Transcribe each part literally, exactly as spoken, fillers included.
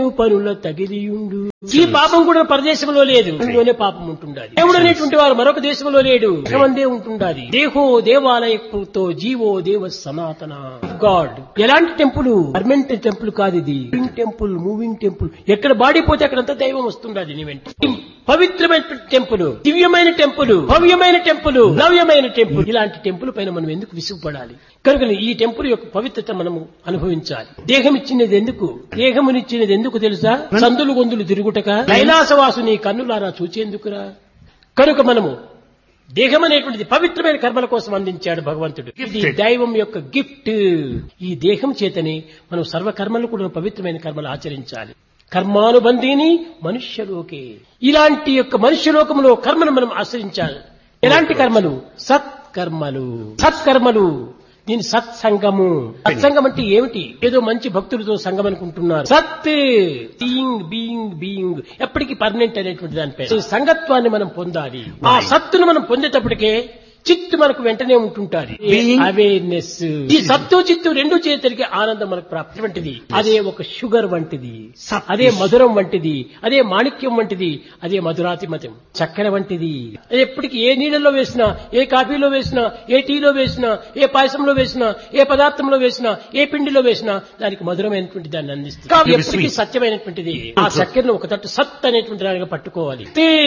పనుల తగిలియుండు. ఈ పాపం కూడా పరదేశంలో లేదు, ఇందులోనే పాపం ఉంటుండాలి. దేవుడు అనేటువంటి వారు మరొక దేశంలో లేడు, దేశమందే ఉంటుండాలి. దేహో దేవాలయతో జీవో దేవ సనాతన గాడ్. ఎలాంటి టెంపుల్? పర్మనెంట్ టెంపుల్ కాదు ఇది, మూవింగ్ టెంపుల్. మూవింగ్ టెంపుల్ ఎక్కడ బాడీ పోతే అక్కడంతా దైవం వస్తుండాలి. నీ వెంట పవిత్రమైన టెంపుల్, దివ్యమైన టెంపుల్, భవ్యమైన టెంపుల్, నవ్యమైన టెంపుల్. ఇలాంటి టెంపుల్ పైన మనం ఎందుకు విసుగుపడాలి? కనుక ఈ టెంపుల్ యొక్క పవిత్రత మనము అనుభవించాలి. దేహం ఇచ్చినది ఎందుకు? దేహమునిచ్చినది ఎందుకు తెలుసా? సందులు గొంతులు తిరుగుటక, కైలాసవాసుని కన్నులారా చూచేందుకురా. కనుక మనము దేహం అనేటువంటిది పవిత్రమైన కర్మల కోసం అందించాడు భగవంతుడు. ఇది దైవం యొక్క గిఫ్ట్. ఈ దేహం చేతని మనం సర్వకర్మలు కూడా పవిత్రమైన కర్మలు ఆచరించాలి. కర్మానుబంధీని మనుష్యలోకే. ఇలాంటి యొక్క మనుష్యలోకంలో కర్మను మనం ఆచరించాలి. ఎలాంటి కర్మలు? సత్కర్మలు. సత్కర్మలు దీని సత్సంగము. సత్సంగం అంటే ఏమిటి? ఏదో మంచి భక్తులతో సంగం అనుకుంటున్నారు. సత్ బీయింగ్ బీయింగ్ బీయింగ్ ఎప్పటికీ పర్మనెంట్ అనేటువంటి దానిపై సంగత్వాన్ని మనం పొందాలి. ఆ సత్తును మనం పొందేటప్పటికే చిత్తు మనకు వెంటనే ఉంటుంటారు. అవేర్నెస్. ఈ సత్తు చిత్తు రెండు చేతులకి ఆనందం మనకు ప్రాప్తి వంటిది. అదే ఒక షుగర్ వంటిది, అదే మధురం వంటిది, అదే మాణిక్యం వంటిది, అదే మధురాతిమతం, చక్కెర వంటిది. అది ఎప్పటికీ ఏ నీళ్ళలో వేసినా, ఏ కాఫీలో వేసినా, ఏ టీలో వేసినా, ఏ పాయసంలో వేసినా, ఏ పదార్థంలో వేసినా, ఏ పిండిలో వేసినా దానికి మధురమైనటువంటి దాన్ని అందిస్తుంది. ఎప్పటికీ సత్యమైనటువంటిది. ఆ చక్కెరను ఒక తట్టు సత్ అనేటువంటి దానిగా పట్టుకోవాలి.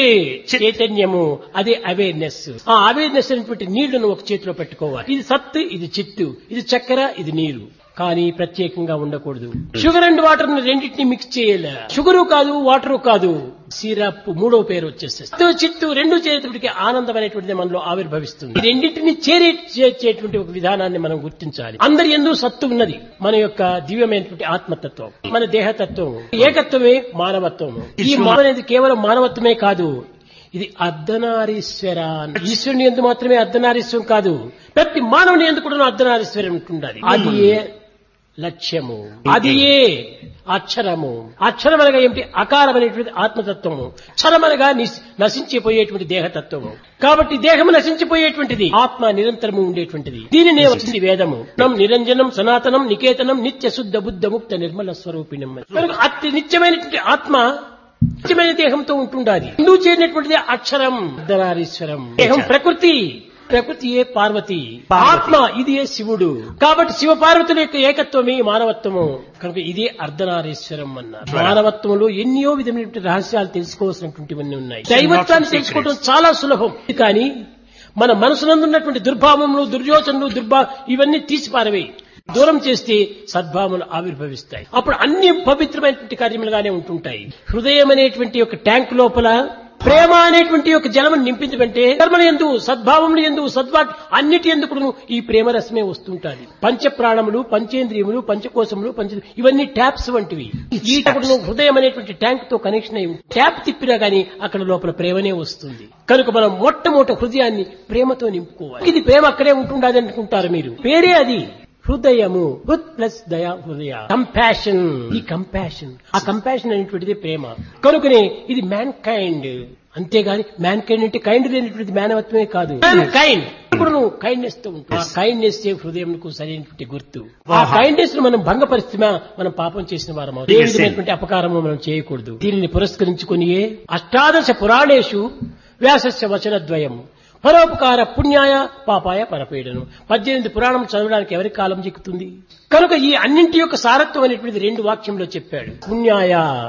చైతన్యము అదే అవేర్నెస్. ఆ అవేర్నెస్ నీళ్లను ఒక చేతిలో పెట్టుకోవాలి. ఇది సత్తు, ఇది చిత్తు, ఇది చక్కెర, ఇది నీరు. కానీ ప్రత్యేకంగా ఉండకూడదు. షుగర్ అండ్ వాటర్ రెండింటినీ మిక్స్ చేయలే. షుగరు కాదు, వాటరు కాదు, సిరప్. మూడో పేరు వచ్చేస్తుంది. సత్తు చిత్తు రెండు చేతుడికి ఆనందం అనేటువంటిది మనలో ఆవిర్భవిస్తుంది. ఈ రెండింటినీ చేరే చేర్చేటువంటి ఒక విధానాన్ని మనం గుర్తించాలి. అందరి యందు సత్తు ఉన్నది. మన యొక్క దివ్యమైనటువంటి ఆత్మతత్వం, మన దేహతత్వం, ఏకత్వమే మానవత్వం. ఈ మానవ అనేది కేవలం మానవత్వమే కాదు, ఇది అర్ధనారీశ్వర. ఈశ్వరుని ఎందు మాత్రమే అర్ధనారీశ్వరం కాదు, ప్రతి మానవుని ఎందు కూడా అర్ధనారీశ్వరం ఉంటుండాలి. అది ఏ లక్ష్యము, అది ఏ అక్షరము. అక్షరం అనగా ఏమిటి? అకారం అనేటువంటి ఆత్మతత్వము, క్షరమనగా నశించిపోయేటువంటి దేహతత్వము. కాబట్టి దేహము నశించిపోయేటువంటిది, ఆత్మ నిరంతరము ఉండేటువంటిది. దీనినే వచ్చింది వేదము. నిరంజనం సనాతనం నికేతనం నిత్య శుద్ధ బుద్ధ ముక్త నిర్మల స్వరూపిణం. అతి నిత్యమైనటువంటి ఆత్మ నిత్యమైన దేహంతో ఉంటుండాలి. హిందూ చేరినటువంటిది అక్షరం, అర్ధనారీశ్వరం. దేహం ప్రకృతి, ప్రకృతి ఏ పార్వతి, ఆత్మ ఇది ఏ శివుడు. కాబట్టి శివ పార్వతుల యొక్క ఏకత్వమే మానవత్వము. కనుక ఇదే అర్ధనారీశ్వరం అన్నారు. మానవత్వంలో ఎన్నో విధమైనటువంటి రహస్యాలు తెలుసుకోవాల్సినటువంటివన్నీ ఉన్నాయి. దైవత్వాన్ని తెలుసుకోవడం చాలా సులభం. కానీ మన మనసునందున్నటువంటి దుర్భావములు, దుర్యోచనలు, దుర్భా ఇవన్నీ తీసిపారవే దూరం చేస్తే సద్భావములు ఆవిర్భవిస్తాయి. అప్పుడు అన్ని పవిత్రమైనటువంటి కార్యములుగానే ఉంటుంటాయి. హృదయం అనేటువంటి ఒక ట్యాంక్ లోపల ప్రేమ అనేటువంటి ఒక జలము నింపించమంటే కర్మల యందు, సద్భావములు యందు, సద్భా అన్నిటి ఎందుకు ఈ ప్రేమ రసమే వస్తుంటాది. పంచ ప్రాణములు, పంచేంద్రియములు, పంచకోశములు, పంచ ఇవన్నీ ట్యాప్స్ వంటివి. ఈ హృదయం అనేటువంటి ట్యాంక్ తో కనెక్షన్ అయి ట్యాప్ తిప్పినా గానీ అక్కడ లోపల ప్రేమనే వస్తుంది. కనుక మనం మొట్టమొదటి హృదయాన్ని ప్రేమతో నింపుకోవాలి. ఇది ప్రేమ అక్కడే ఉంటుండదు అనుకుంటారు మీరు. పేరే అది హృదయము. హృద్ ప్లస్ దయా, హృదయ. కంపాషన్. ఈ కంపాషన్, ఆ కంపాషన్ అనేటువంటిది ప్రేమ. కనుకనే ఇది మ్యాన్ కైండ్. అంతేగాని మ్యాన్ కైండ్ అంటే కైండ్ లేనటువంటిది మానవత్వమే కాదు. మ్యాన్ కైండ్ ఇప్పుడు నువ్వు కైండ్నెస్ తో ఉంటావు. ఆ కైండ్నెస్ హృదయంకు సరైనటువంటి గుర్తు. ఆ కైండ్నెస్ ను మనం భంగపరిస్తే మనం పాపం చేసిన వారం అవుతాం. ఏ విధమైనటువంటి అపకారము మనం చేయకూడదు. దీనిని పురస్కరించుకుని అష్టాదశ పురాణేషు వ్యాసస్య వచనద్వయం పరోపకార పుణ్యాయ పాపాయ పరపీడను. పద్దెనిమిది పురాణం చదవడానికి ఎవరికి కాలం చిక్కుతుంది? కనుక ఈ అన్నింటి యొక్క సారత్వం అనేటువంటిది రెండు వాక్యంలో చెప్పాడు. పుణ్యాయ,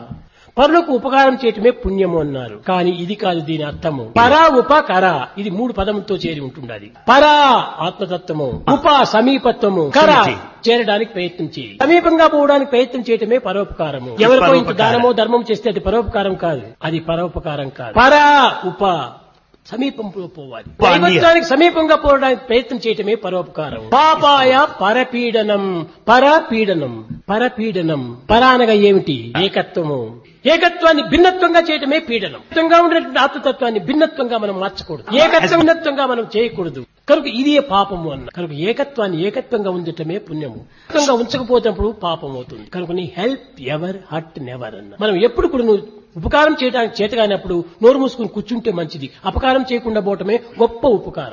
పరులకు ఉపకారం చేయటమే పుణ్యము అన్నారు. కానీ ఇది కాదు దీని అర్థము. పరా ఉపకర, ఇది మూడు పదములతో చేరి ఉంటుండాలి. పరా ఆత్మతత్వము, ఉప సమీపత్వము, కర చేరడానికి ప్రయత్నం చేయి. సమీపంగా పోవడానికి ప్రయత్నం చేయటమే పరోపకారము. ఎవరికో ఇంత దానమో ధర్మం చేస్తే అది పరోపకారం కాదు, అది పరోపకారం కాదు. పరా ఉప సమీపంలో పోవాలి. దైవత్వానికి సమీపంగా పోవడానికి ప్రయత్నం చేయటమే పరోపకారం. పాపాయ పరపీడనం. పరపీడనం, పరపీడనం. పరానగా ఏమిటి? ఏకత్వము. ఏకత్వాన్ని భిన్నత్వంగా చేయటమే పీడనం. ఏకత్వంగా ఉండేటువంటి ఆత్మతత్వాన్ని భిన్నత్వంగా మనం మార్చకూడదు. ఏకత్వం భిన్నత్వంగా మనం చేయకూడదు. కనుక ఇదే పాపము అన్న. కనుక ఏకత్వాన్ని ఏకత్వంగా ఉండటమే పుణ్యము. ఏకత్వంగా ఉంచకపోతున్నప్పుడు పాపం అవుతుంది. కనుక నీ హెల్ప్ ఎవర్ హర్ట్ నెవర్ అన్న. మనం ఎప్పుడు కూడా నువ్వు ఉపకారం చేయడానికి చేతగానప్పుడు నోరు మూసుకుని కూర్చుంటే మంచిది. అపకారం చేయకుండా పోవటమే గొప్ప ఉపకారం.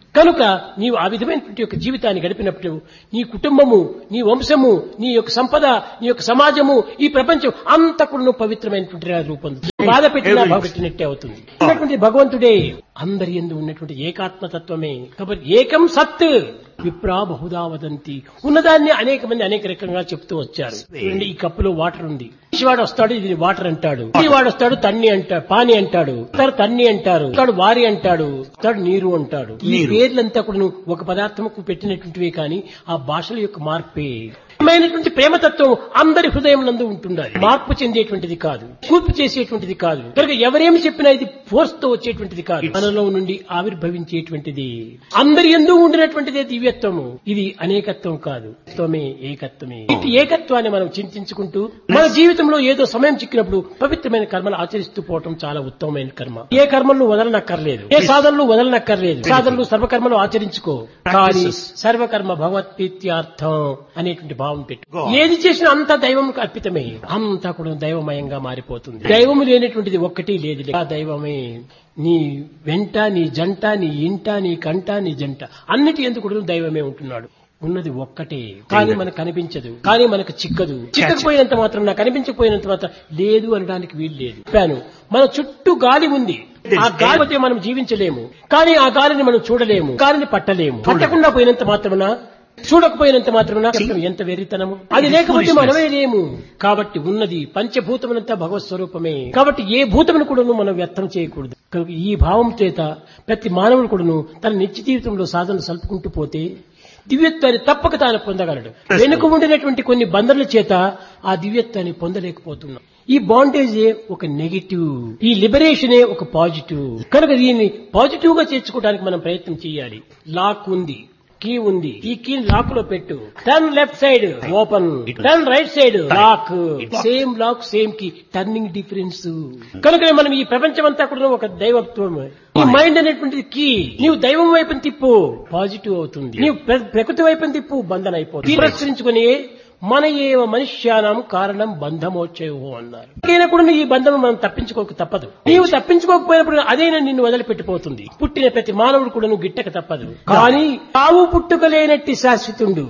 కనుక నీవు ఆ విధమైనటువంటి యొక్క జీవితాన్ని గడిపినప్పుడు నీ కుటుంబము, నీ వంశము, నీ యొక్క సంపద, నీ యొక్క సమాజము, ఈ ప్రపంచం అంతా కూడా పవిత్రమైనటువంటి రూపం బాధ పెట్టినా పెట్టినట్టే అవుతుంది. ఉన్నటువంటి భగవంతుడే అందరి యందు ఉన్నటువంటి ఏకాత్మతత్వమే. కాబట్టి ఏకం సత్ విప్రా బహుదా వదంతి. ఉన్నదాన్ని అనేక మంది అనేక రకంగా చెప్తూ వచ్చారు. ఈ కప్పులో వాటర్ ఉంది, వాడు వస్తాడు ఇది వాటర్ అంటాడు, వాడు వస్తాడు తన్ని అంటాడు, పాని అంటాడు, తాడు తన్ని అంటారు, తాడు వారి అంటాడు, తాడు నీరు అంటాడు. ఈ పేర్లంతా కూడా ఒక పదార్థముకు పెట్టినటువంటివే కానీ ఆ భాషల యొక్క మార్పే. మైనటువంటి ప్రేమతత్వం అందరి హృదయం నందు ఉంటుండాలి. మార్పు చెందేటువంటిది కాదు, కూర్పు చేసేటువంటిది కాదు. కనుక ఎవరేమి చెప్పినా ఇది ఫోర్స్ తో వచ్చేటువంటిది కాదు, మనలో నుండి ఆవిర్భవించేటువంటిది. అందరి యందు ఉండినటువంటిదే దివ్యత్వము. ఇది అనేకత్వం కాదు, త్వమే ఏకత్వమే. ఇటు ఏకత్వాన్ని మనం చింతించుకుంటూ మన జీవితంలో ఏదో సమయం చిక్కినప్పుడు పవిత్రమైన కర్మలు ఆచరిస్తూ పోవటం చాలా ఉత్తమమైన కర్మ. ఏ కర్మలను వదలనక్కర్లేదు, ఏ సాధనలు వదలనక్కర్లేదు. సాధనలు సర్వకర్మలు ఆచరించుకో, కానీ సర్వకర్మ భగవత్ప్రీత్యార్థం అనేటువంటి భావం పెట్టు. ఏది చేసినా అంతా దైవం అర్పితమే, అంతా కూడా దైవమయంగా మారిపోతుంది. దైవము లేనటువంటిది ఒక్కటి లేదు. ఆ దైవమే నీ వెంట, నీ జంట, నీ ఇంట, నీ కంట, నీ జంట అన్నిటి ఎందుకు కూడా దైవమే ఉంటున్నాడు. ఉన్నది ఒక్కటే, కానీ మనకు కనిపించదు, కానీ మనకు చిక్కదు. చిక్కకపోయినంత మాత్రం, నాకు కనిపించకపోయినంత మాత్రం లేదు అనడానికి వీలు లేదు. చెప్పాను, మన చుట్టూ గాలి ఉంది, ఆ గాలి పోతే మనం జీవించలేము, కానీ ఆ గాలిని మనం చూడలేము, గాలిని పట్టలేము. పట్టకుండా పోయినంత మాత్రమున, చూడకపోయినంత మాత్రమున ఎంత వెర్రితనము. అది లేకపోతే మనమే లేము. కాబట్టి ఉన్నది పంచభూతములంతా భగవత్ స్వరూపమే. కాబట్టి ఏ భూతమును కూడాను మనం వ్యర్థం చేయకూడదు. ఈ భావం చేత ప్రతి మానవుడు కూడాను తన నిత్య జీవితంలో సాధనలు సల్పుకుంటూ పోతే దివ్యత్వాన్ని తప్పక తాను పొందగలడు. వెనుక ఉండినటువంటి కొన్ని బంధనల చేత ఆ దివ్యత్వాన్ని పొందలేకపోతున్నాం. ఈ బాండేజే ఒక నెగిటివ్, ఈ లిబరేషనే ఒక పాజిటివ్. కనుక దీన్ని పాజిటివ్ గా చేర్చుకోవడానికి మనం ప్రయత్నం చేయాలి. లాక్ ఉంది, కీ ఉంది, ఈ కీ లాక్ లో పెట్టు. Turn left side open, turn right side lock. Same lock, same key, turning difference. కనుక మనం ఈ ప్రపంచం అంతా కూడా ఒక దైవత్వం. ఈ మైండ్ అనేటువంటిది కీ. నీవు దైవం వైపుని తిప్పు, పాజిటివ్ అవుతుంది. నీవు ప్రకృతి వైపుని తిప్పు, బంధన అయిపోతుంది. తిరస్కరించుకుని మన ఏవ మనుష్యానం కారణం బంధమోక్షయో అన్నారు. కూడా ఈ బంధం మనం తప్పించుకోక తప్పదు. నీవు తప్పించుకోకపోయినప్పుడు అదేనా నిన్ను వదిలిపెట్టిపోతుంది. పుట్టిన ప్రతి మానవుడు కూడా నువ్వు గిట్టక తప్పదు. కానీ తావు పుట్టుకలేనట్టి శాశ్వతుండు,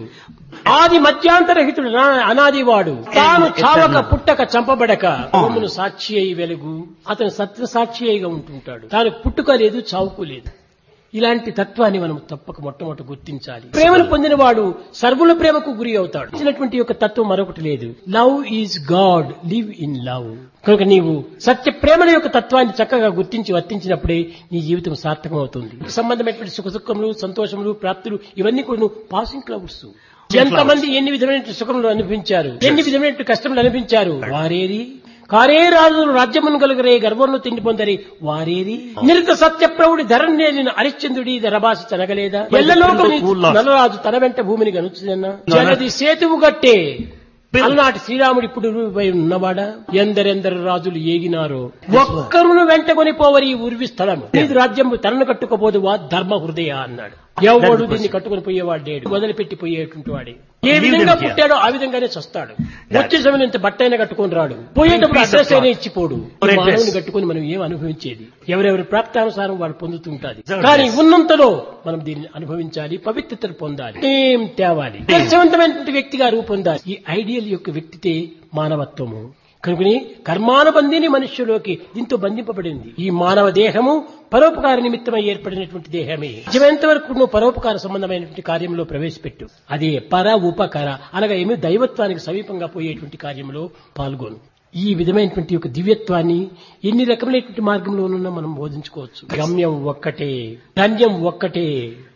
ఆది మధ్యాంతరహితుడు, అనాదివాడు, తాను చావక పుట్టక చంపబడక భూమును సాక్షి అయి వెలుగు. అతను సత్య సాక్షి అయిగా ఉంటుంటాడు. తాను పుట్టుక లేదు, చావుకు లేదు. ఇలాంటి తత్వాన్ని మనం తప్పక మొట్టమొదటి గుర్తించాలి. ప్రేమను పొందినవాడు సర్వుల ప్రేమకు గురి అవుతాడు. ఇచ్చినటువంటి యొక్క తత్వం మరొకటి లేదు. Love is God, live in love. కనుక నీవు సత్య ప్రేమల యొక్క తత్వాన్ని చక్కగా గుర్తించి వర్తించినప్పుడే నీ జీవితం సార్థకం అవుతుంది. సంబంధమైనటువంటి సుఖ దుఃఖములు, సంతోషములు, ప్రాప్తులు ఇవన్నీ కూడా పాసింగ్ క్లౌడ్స్. ఎంతమంది ఎన్ని విధమైన సుఖములు అనిపించారు, ఎన్ని విధమైన కష్టములు అనిపించారు. వారేరి కారే రాజులు రాజ్యమును కలుగరే, గర్వంలో తిండి పొందరి వారేరి. నిరుత సత్య ప్రౌఢి ధరణ్యేలిన హరిశ్చంద్రుడి ధరభాష తనగలేదా. ఎల్లలోక నలరాజు తన వెంట భూమిని గనుచుదన్నా. జలది సేతువు గట్టే అలనాటి శ్రీరాముడు ఇప్పుడు ఉన్నవాడా. ఎందరెందరు రాజులు ఏగినారో ఒక్కరును వెంట కొనిపోవరి ఈ ఉర్వి స్థలం. ఇది రాజ్యం తనను కట్టుకోపోదు వా ధర్మ హృదయ అన్నాడు. ఎవడు దీన్ని కట్టుకుని పోయేవాడు లేడు, వదిలిపెట్టి పోయేటువంటి వాడే. ఏ విధంగా పుట్టాడో ఆ విధంగానే చస్తాడు. వచ్చే సమయం ఇంత బట్ట అయినా కట్టుకుని రాడు, పోయేటప్పుడు అడ్రస్ అయినా ఇచ్చిపోడు. మానవుని కట్టుకుని మనం ఏం అనుభవించేది? ఎవరెవరి ప్రాప్తానుసారం వాడు పొందుతుంటాది. కానీ ఉన్నంతలో మనం దీన్ని అనుభవించాలి, పవిత్రతను పొందాలి, ఏం తేవాలి, దర్శవంతమైనటువంటి వ్యక్తిగా రూపొందాలి. ఈ ఐడియల్ యొక్క వ్యక్తితే మానవత్వము. కనుకని కర్మానుబంధిని మనుష్యులోకి దీంతో బంధింపబడింది. ఈ మానవ దేహము పరోపకార నిమిత్తమై ఏర్పడినటువంటి దేహమే. నిజమైనంత వరకు నువ్వు పరోపకార సంబంధమైనటువంటి కార్యంలో ప్రవేశపెట్టు. అదే పర ఉపకార అనగా ఏమి దైవత్వానికి సమీపంగా పోయేటువంటి కార్యంలో పాల్గొను. ఈ విధమైనటువంటి యొక్క దివ్యత్వాన్ని ఎన్ని రకమైనటువంటి మార్గంలోనన్నా మనం బోధించుకోవచ్చు. గమ్యం ఒక్కటే, ధన్యం ఒక్కటే.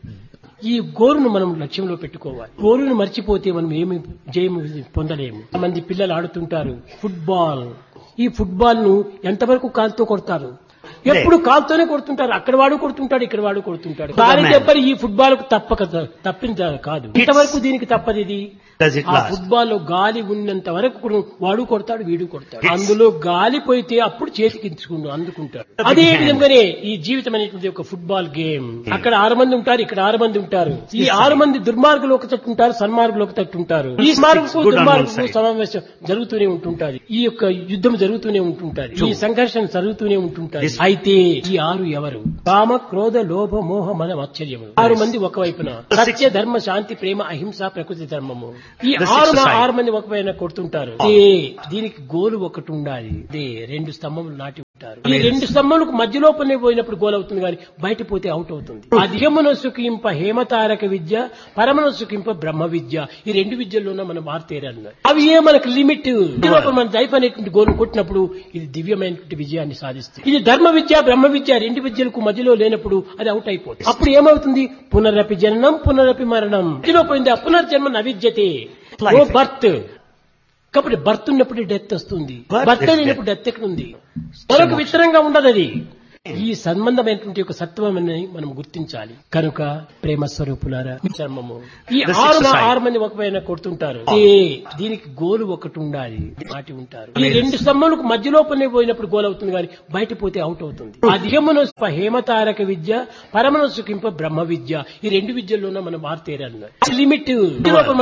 ఈ గోరును మనం లక్ష్యంలో పెట్టుకోవాలి. గోరును మర్చిపోతే మనం ఏమి జయము పొందలేము. మంది పిల్లలు ఆడుతుంటారు ఫుట్బాల్. ఈ ఫుట్బాల్ ను ఎంతవరకు కాలుతో కొడతారు? ఎప్పుడు కాలుతోనే కొడుతుంటారు. అక్కడ వాడు కొడుతుంటాడు, ఇక్కడ వాడు కొడుతుంటాడు. దాని దెబ్బలు ఈ ఫుట్బాల్ కు తప్పక తప్పించ కాదు. ఇంతవరకు దీనికి తప్పదు. ఇది ఆ ఫుట్బాల్ లో గాలి ఉన్నంత వరకు వాడు కొడతాడు, వీడు కొడతాడు. అందులో గాలి పోయితే అప్పుడు చేతికి అందుకుంటాడు. అదే విధంగానే ఈ జీవితం అనేటువంటి ఒక ఫుట్బాల్ గేమ్. అక్కడ ఆరు మంది ఉంటారు, ఇక్కడ ఆరు మంది ఉంటారు. ఈ ఆరు మంది దుర్మార్గులు ఒక తట్టు ఉంటారు, సన్మార్గులు ఒక తట్టు ఉంటారు. ఈ మార్గకు దుర్మార్గకు సమావేశం జరుగుతూనే ఉంటుంటారు. ఈ యొక్క యుద్ధం జరుగుతూనే ఉంటుంటారు. ఈ సంఘర్షణ జరుగుతూనే ఉంటుంటారు. అయితే ఈ ఆరు ఎవరు? కామ, క్రోధ, లోభ, మోహ, మన ఆశ్చర్యము. ఆరు మంది ఒకవైపున సత్య, ధర్మ, శాంతి, ప్రేమ, అహింస, ప్రకృతి ధర్మము. ఈ ఆరు ఆరు మంది ఒకవైన కొడుతుంటారు. దీనికి గోలు ఒకటి ఉండాలి. అదే రెండు స్తంభములు నాటి ఉంటారు. ఈ రెండు స్తంభములకు మధ్యలో పని పోయినప్పుడు గోల్ అవుతుంది కానీ బయట పోతే అవుట్ అవుతుంది. అధికమును సుఖింప హేమతారక విద్య, పరమను సుఖింప బ్రహ్మ విద్య. ఈ రెండు విద్యల్లోనే మనం మారుతేరన్నారు. అవి ఏ మనకు లిమిట్. మన లైఫ్ అనేటువంటి గోల్ కొట్టినప్పుడు ఇది దివ్యమైనటువంటి విజయాన్ని సాధిస్తుంది. ఇది ధర్మ విద్య, బ్రహ్మ విద్య రెండు విద్యలకు మధ్యలో లేనప్పుడు అది అవుట్ అయిపోతుంది. అప్పుడు ఏమవుతుంది? పునరపి జననం, పునరపి మరణం. మధ్యలో పోయింది ఆ పునర్జన్మ నవిద్యతే. ఓ బర్త్. కాబట్టి బర్త్ ఉన్నప్పుడు డెత్ వస్తుంది. బర్త్ లేనప్పుడు డెత్ ఎక్కడ ఉంది? మరొక విస్తరంగా ఉండదు. అది ఈ సంబంధమైనటువంటి ఒక సత్వమని మనం గుర్తించాలి. కనుక ప్రేమ స్వరూపులారా, చర్మము ఈ ఆరు ఆరు మంది ఒకవైన కొడుతుంటారు. దీనికి గోలు ఒకటి ఉండాలి. మాటి ఉంటారు. ఈ రెండు స్తంభములకు మధ్యలో పని పోయినప్పుడు గోల్ అవుతుంది కానీ బయట పోతే అవుట్ అవుతుంది. అధికమును హేమతారక విద్య, పరమను సుఖింప బ్రహ్మ విద్య. ఈ రెండు విద్యల్లోనే మనం మారుతేరన్నారు. లిమిట్.